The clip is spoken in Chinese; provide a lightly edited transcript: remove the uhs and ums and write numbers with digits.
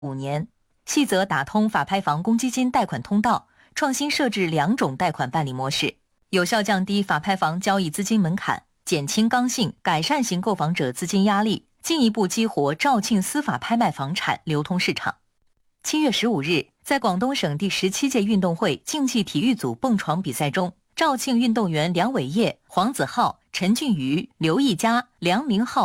5年，细则打通法拍房公积金贷款通道，创新设置2种贷款办理模式，有效降低法拍房交易资金门槛，减轻刚性改善型购房者资金压力，进一步激活肇庆司法拍卖房产流通市场。7月15日，在广东省第17届运动会竞技体育组蹦床比赛中，肇庆运动员梁伟业、黄子浩、陈俊瑜、刘毅佳、梁明浩